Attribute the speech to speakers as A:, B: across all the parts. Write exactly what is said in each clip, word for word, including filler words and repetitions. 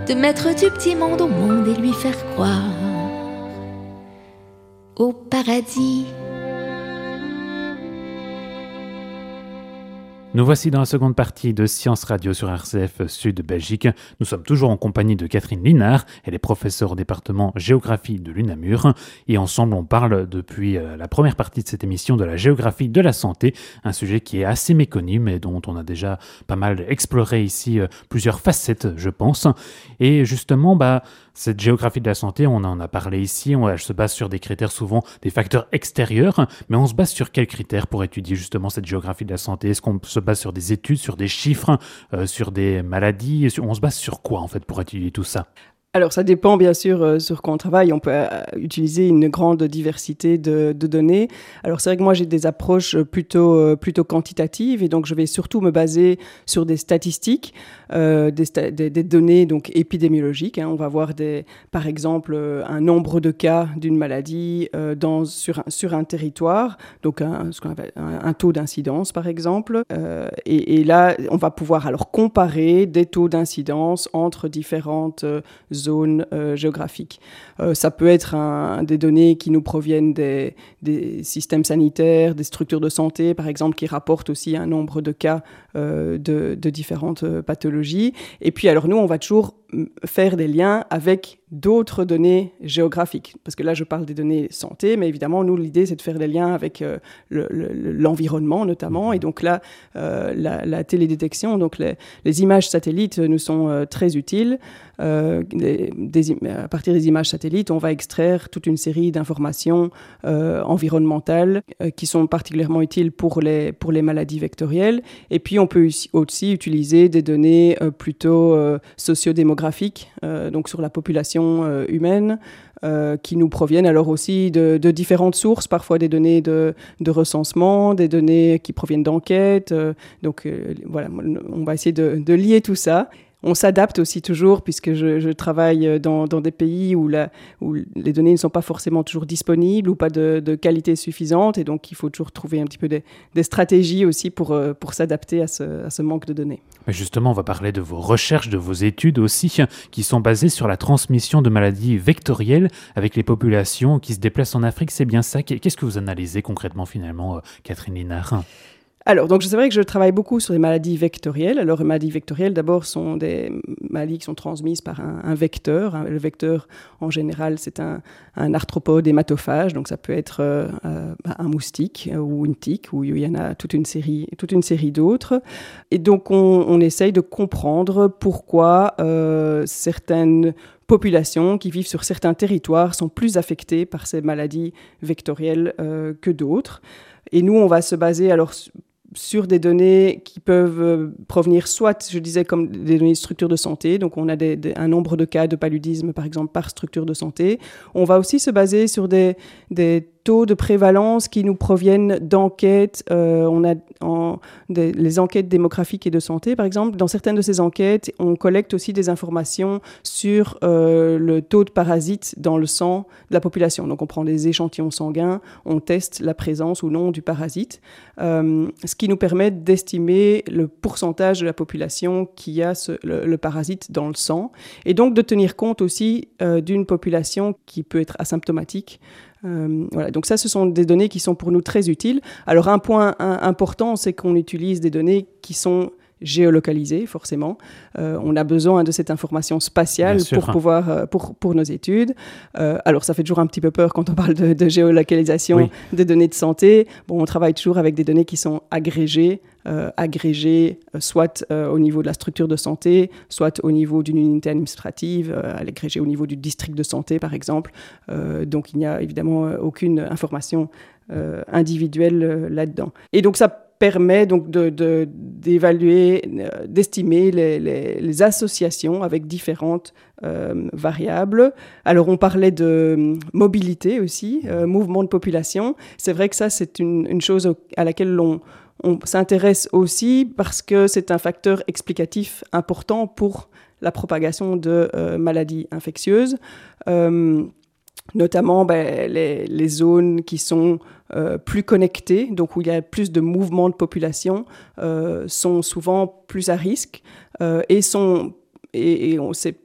A: de mettre du petit monde au monde et lui faire croire au paradis.
B: Nous voici dans la seconde partie de Science Radio sur R C F Sud Belgique. Nous sommes toujours en compagnie de Catherine Linard. Elle est professeure au département géographie de l'U N A M U R. Et ensemble, on parle depuis la première partie de cette émission de la géographie de la santé, un sujet qui est assez méconnu, mais dont on a déjà pas mal exploré ici plusieurs facettes, je pense. Et justement, bah, cette géographie de la santé, on en a parlé ici, on, elle se base sur des critères souvent des facteurs extérieurs, mais on se base sur quels critères pour étudier justement cette géographie de la santé? Est-ce qu'on se base sur des études, sur des chiffres, euh, sur des maladies? On se base sur quoi en fait pour étudier tout ça?
C: Alors, ça dépend bien sûr euh, sur quoi on travaille. On peut euh, utiliser une grande diversité de, de données. Alors, c'est vrai que moi, j'ai des approches plutôt, euh, plutôt quantitatives et donc je vais surtout me baser sur des statistiques, euh, des, sta- des, des données donc épidémiologiques. Hein. On va voir, des, par exemple, euh, un nombre de cas d'une maladie euh, dans, sur, un, sur un territoire, donc un, ce qu'on appelle un, un taux d'incidence, par exemple. Euh, et, et là, on va pouvoir alors comparer des taux d'incidence entre différentes euh, zones euh, géographiques. Euh, ça peut être un, des données qui nous proviennent des, des systèmes sanitaires, des structures de santé, par exemple, qui rapportent aussi un nombre de cas euh, de, de différentes euh, pathologies. Et puis, alors nous, on va toujours faire des liens avec d'autres données géographiques. Parce que là, je parle des données santé, mais évidemment, nous, l'idée, c'est de faire des liens avec euh, le, le, l'environnement, notamment. Et donc là, euh, la, la télédétection, donc les, les images satellites nous sont euh, très utiles. Euh, des, des, à partir des images satellites, on va extraire toute une série d'informations euh, environnementales euh, qui sont particulièrement utiles pour les, pour les maladies vectorielles. Et puis, on peut aussi utiliser des données euh, plutôt euh, sociodémographiques, euh, donc sur la population euh, humaine, euh, qui nous proviennent alors aussi de, de différentes sources, parfois des données de, de recensement, des données qui proviennent d'enquêtes. Euh, donc, euh, voilà, on va essayer de, de lier tout ça. On s'adapte aussi toujours, puisque je, je travaille dans, dans des pays où, la, où les données ne sont pas forcément toujours disponibles ou pas de, de qualité suffisante. Et donc, il faut toujours trouver un petit peu des, des stratégies aussi pour, pour s'adapter à ce, à ce manque de données.
B: Mais justement, on va parler de vos recherches, de vos études aussi, qui sont basées sur la transmission de maladies vectorielles avec les populations qui se déplacent en Afrique. C'est bien ça. Qu'est-ce que vous analysez concrètement, finalement, Catherine Linard ?
C: Alors, donc, c'est vrai que je travaille beaucoup sur les maladies vectorielles. Alors, les maladies vectorielles, d'abord, sont des maladies qui sont transmises par un, un vecteur. Le vecteur, en général, c'est un, un arthropode hématophage. Donc, ça peut être euh, un moustique ou une tique, où il y en a toute une série, toute une série d'autres. Et donc, on, on essaye de comprendre pourquoi euh, certaines populations qui vivent sur certains territoires sont plus affectées par ces maladies vectorielles euh, que d'autres. Et nous, on va se baser alors sur des données qui peuvent provenir soit, je disais, comme des données de structure de santé, donc on a des, des, un nombre de cas de paludisme, par exemple, par structure de santé. On va aussi se baser sur des, des taux de prévalence qui nous proviennent d'enquêtes. Euh, on a en, des, les enquêtes démographiques et de santé, par exemple. Dans certaines de ces enquêtes, on collecte aussi des informations sur euh, le taux de parasites dans le sang de la population. Donc, on prend des échantillons sanguins, on teste la présence ou non du parasite, euh, ce qui nous permet d'estimer le pourcentage de la population qui a ce, le, le parasite dans le sang, et donc de tenir compte aussi euh, d'une population qui peut être asymptomatique. Euh, voilà. Donc ça, ce sont des données qui sont pour nous très utiles. Alors un point un, important, c'est qu'on utilise des données qui sont géolocalisées, forcément. Euh, on a besoin de cette information spatiale pour pouvoir euh, pour pour nos études. Euh, alors ça fait toujours un petit peu peur quand on parle de, de géolocalisation oui. des données de santé. Bon, on travaille toujours avec des données qui sont agrégées. Euh, agrégées, euh, soit euh, au niveau de la structure de santé, soit au niveau d'une unité administrative, euh, agrégées au niveau du district de santé, par exemple. Euh, donc, il n'y a évidemment euh, aucune information euh, individuelle euh, là-dedans. Et donc, ça permet donc de, de, d'évaluer, euh, d'estimer les, les, les associations avec différentes euh, variables. Alors, on parlait de mobilité aussi, euh, mouvement de population. C'est vrai que ça, c'est une, une chose à laquelle l'on On s'intéresse aussi parce que c'est un facteur explicatif important pour la propagation de euh, maladies infectieuses, euh, notamment ben, les, les zones qui sont euh, plus connectées, donc où il y a plus de mouvements de population, euh, sont souvent plus à risque euh, et sont... Et, et on sait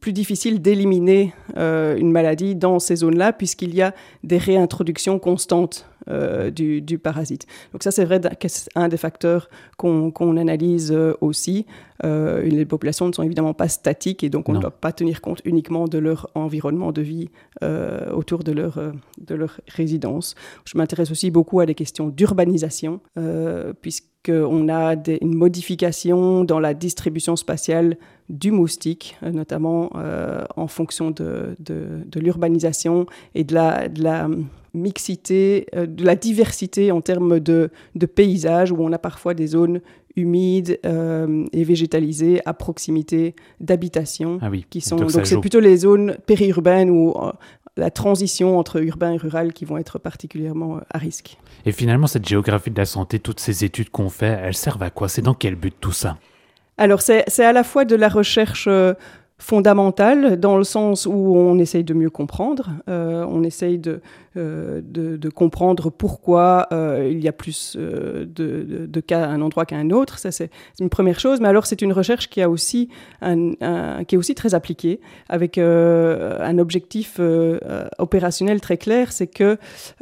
C: plus difficile d'éliminer euh, une maladie dans ces zones-là, puisqu'il y a des réintroductions constantes euh, du, du parasite. Donc ça, c'est vrai que c'est un des facteurs qu'on, qu'on analyse euh, aussi. Euh, les populations ne sont évidemment pas statiques, et donc on ne doit pas tenir compte uniquement de leur environnement de vie euh, autour de leur, euh, de leur résidence. Je m'intéresse aussi beaucoup à des questions d'urbanisation, euh, puisqu'on a des, une modification dans la distribution spatiale du moustique, euh, notamment euh, en fonction de, de, de l'urbanisation et de la, de la mixité, euh, de la diversité en termes de, de paysages, où on a parfois des zones humides euh, et végétalisées à proximité d'habitations.
B: Ah oui.
C: Qui sont,
B: donc,
C: donc c'est
B: joue.
C: plutôt les zones périurbaines où euh, la transition entre urbain et rural qui vont être particulièrement euh, à risque.
B: Et finalement, cette géographie de la santé, toutes ces études qu'on fait, elles servent à quoi? C'est dans quel but tout ça?
C: Alors, c'est, c'est à la fois de la recherche euh, fondamentale, dans le sens où on essaye de mieux comprendre, euh, on essaye de, euh, de, de comprendre pourquoi euh, il y a plus euh, de, de, de cas à un endroit qu'à un autre. Ça, c'est, c'est une première chose. Mais alors, c'est une recherche qui, a aussi un, un, qui est aussi très appliquée, avec euh, un objectif euh, opérationnel très clair, c'est que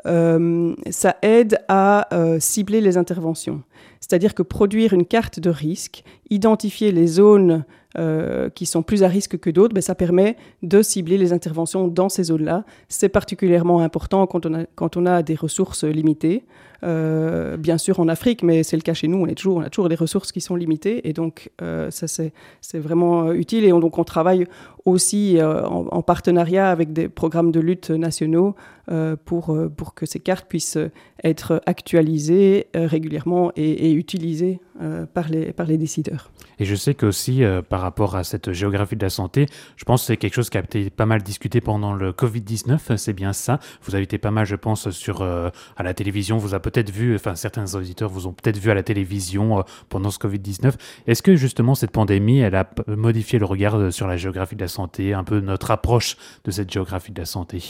C: euh, ça aide à euh, cibler les interventions. C'est-à-dire que produire une carte de risque, identifier les zones euh, qui sont plus à risque que d'autres, ben ça permet de cibler les interventions dans ces zones-là. C'est particulièrement important quand on a, quand on a des ressources limitées. Euh, bien sûr en Afrique, mais c'est le cas chez nous, on, est toujours, on a toujours des ressources qui sont limitées, et donc euh, ça c'est, c'est vraiment utile. Et on, donc on travaille aussi euh, en, en partenariat avec des programmes de lutte nationaux euh, pour, euh, pour que ces cartes puissent être actualisées euh, régulièrement et, et utilisées euh, par, les, par les décideurs.
B: Et je sais qu'aussi, euh, par rapport à cette géographie de la santé, je pense que c'est quelque chose qui a été pas mal discuté pendant le covid dix-neuf, c'est bien ça. Vous avez été pas mal, je pense, sur, euh, à la télévision, vous avez peut-être vu, enfin certains auditeurs vous ont peut-être vu à la télévision euh, pendant ce covid dix-neuf. Est-ce que justement cette pandémie, elle a p- modifié le regard sur la géographie de la santé, un peu notre approche de cette géographie de la santé?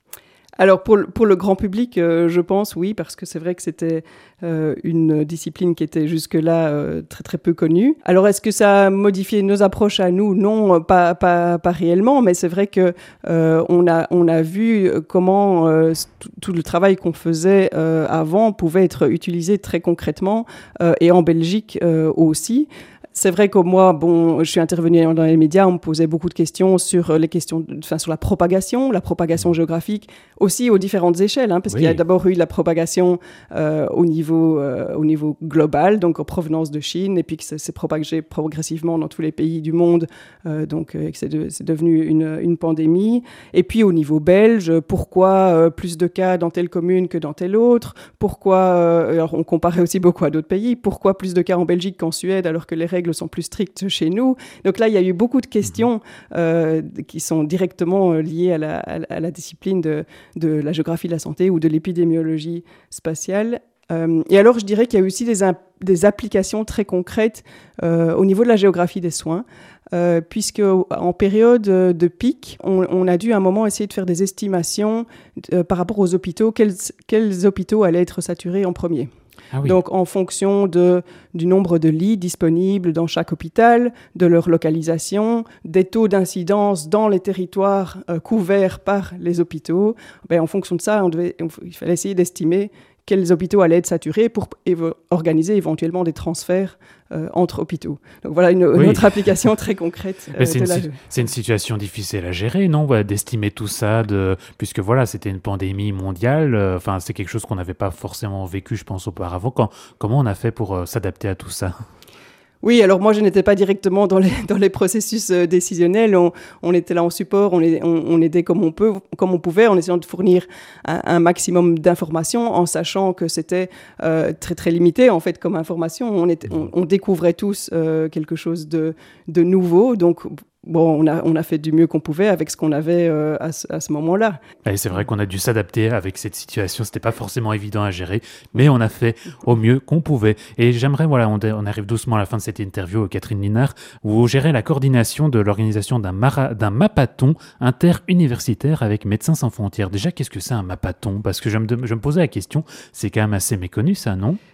C: Alors pour le, pour le grand public, euh, je pense oui, parce que c'est vrai que c'était euh, une discipline qui était jusque-là euh, très très peu connue. Alors est-ce que ça a modifié nos approches à nous? Non, pas pas pas réellement, mais c'est vrai que euh, on a on a vu comment euh, tout, tout le travail qu'on faisait euh, avant pouvait être utilisé très concrètement euh, et en Belgique euh, aussi. C'est vrai que moi, bon, je suis intervenue dans les médias, on me posait beaucoup de questions sur les questions, enfin, sur la propagation, la propagation géographique, aussi aux différentes échelles, hein, parce oui. qu'il y a d'abord eu la propagation euh, au niveau, euh, au niveau global, donc en provenance de Chine, et puis que ça s'est propagé progressivement dans tous les pays du monde, euh, donc euh, que c'est, de, c'est devenu une, une pandémie. Et puis au niveau belge, pourquoi euh, plus de cas dans telle commune que dans telle autre? Pourquoi, euh, alors on comparait aussi beaucoup à d'autres pays, pourquoi plus de cas en Belgique qu'en Suède, alors que les règles sont plus strictes chez nous. Donc là, il y a eu beaucoup de questions euh, qui sont directement liées à la, à la discipline de, de la géographie de la santé ou de l'épidémiologie spatiale. Euh, et alors, je dirais qu'il y a aussi des, imp- des applications très concrètes euh, au niveau de la géographie des soins, euh, puisque en période de pic, on, on a dû à un moment essayer de faire des estimations euh, par rapport aux hôpitaux, quels, quels hôpitaux allaient être saturés en premier. Ah oui. Donc, en fonction de, du nombre de lits disponibles dans chaque hôpital, de leur localisation, des taux d'incidence dans les territoires euh, couverts par les hôpitaux, ben, en fonction de ça, on devait, il fallait essayer d'estimer quels hôpitaux allaient être saturés pour évo- organiser éventuellement des transferts euh, entre hôpitaux. Donc voilà une, oui. une autre application très concrète. Euh,
B: c'est, une,
C: la...
B: si- c'est une situation difficile à gérer, non, ouais, d'estimer tout ça, de... puisque voilà, c'était une pandémie mondiale. Enfin, euh, c'est quelque chose qu'on n'avait pas forcément vécu, je pense, auparavant. Quand, comment on a fait pour euh, s'adapter à tout ça ?
C: Oui, alors moi, je n'étais pas directement dans les, dans les processus euh, décisionnels. On, on était là en support, on, est, on, on aidait comme on peut, comme on pouvait, en essayant de fournir un, un maximum d'informations, en sachant que c'était euh, très, très limité, en fait, comme information. On, était, on, on découvrait tous euh, quelque chose de, de nouveau, donc... Bon, on a, on a fait du mieux qu'on pouvait avec ce qu'on avait euh, à, ce, à ce moment-là.
B: Et c'est vrai qu'on a dû s'adapter avec cette situation. C'était pas forcément évident à gérer, mais on a fait au mieux qu'on pouvait. Et j'aimerais, voilà, on, on arrive doucement à la fin de cette interview, Catherine Linard, où vous gérez la coordination de l'organisation d'un, mara, d'un mappathon interuniversitaire avec Médecins sans frontières. Déjà, qu'est-ce que c'est un mappathon ? Parce que je me, je me posais la question, c'est quand même assez méconnu ça, non ?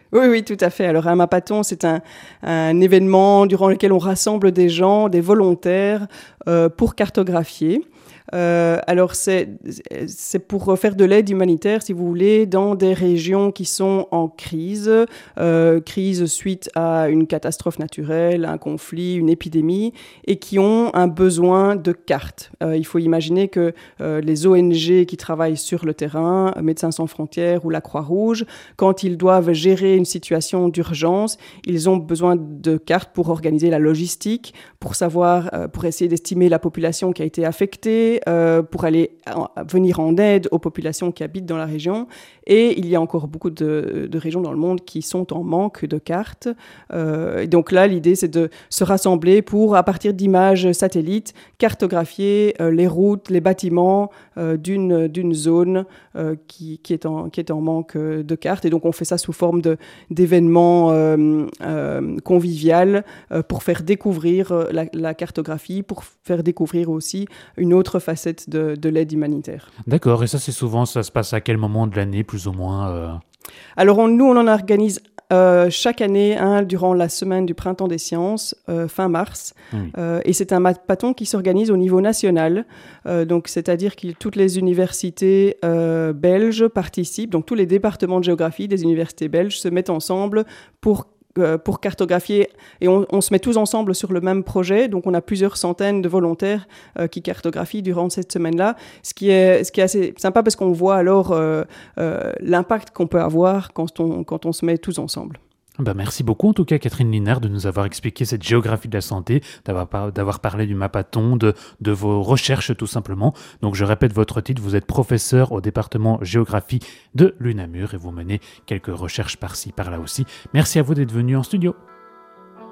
C: Oui, oui, tout à fait. Alors, un Mappathon, c'est un, un événement durant lequel on rassemble des gens, des volontaires, euh, pour cartographier. Euh, alors, c'est, c'est pour faire de l'aide humanitaire, si vous voulez, dans des régions qui sont en crise, euh, crise suite à une catastrophe naturelle, un conflit, une épidémie, et qui ont un besoin de cartes. Euh, il faut imaginer que euh, les O N G qui travaillent sur le terrain, Médecins sans frontières ou la Croix-Rouge, quand ils doivent gérer une situation d'urgence, ils ont besoin de cartes pour organiser la logistique, pour savoir, euh, pour essayer d'estimer la population qui a été affectée, Euh, pour aller en, venir en aide aux populations qui habitent dans la région. Et il y a encore beaucoup de, de régions dans le monde qui sont en manque de cartes. Euh, et donc là, l'idée, c'est de se rassembler pour, à partir d'images satellites, cartographier euh, les routes, les bâtiments euh, d'une, d'une zone euh, qui, qui, est en, qui est en manque de cartes. Et donc, on fait ça sous forme de, d'événements euh, euh, convivial euh, pour faire découvrir la, la cartographie, pour faire découvrir aussi une autre facette de, de l'aide humanitaire.
B: D'accord, et ça c'est souvent, ça se passe à quel moment de l'année plus ou moins euh...
C: Alors on, nous on en organise euh, chaque année un durant la semaine du printemps des sciences, euh, fin mars, oui. euh, et c'est un Mappathon qui s'organise au niveau national, euh, donc c'est-à-dire que toutes les universités euh, belges participent, donc tous les départements de géographie des universités belges se mettent ensemble pour pour cartographier, et on, on se met tous ensemble sur le même projet, donc on a plusieurs centaines de volontaires euh, qui cartographient durant cette semaine-là, ce qui est, ce qui est assez sympa parce qu'on voit alors euh, euh, l'impact qu'on peut avoir quand on, quand on se met tous ensemble.
B: Ben merci beaucoup en tout cas Catherine Linaert de nous avoir expliqué cette géographie de la santé, d'avoir, par, d'avoir parlé du Mappathon, de, de vos recherches tout simplement. Donc je répète votre titre, vous êtes professeur au département géographie de l'UNAMUR et vous menez quelques recherches par-ci par-là aussi. Merci à vous d'être venu en studio.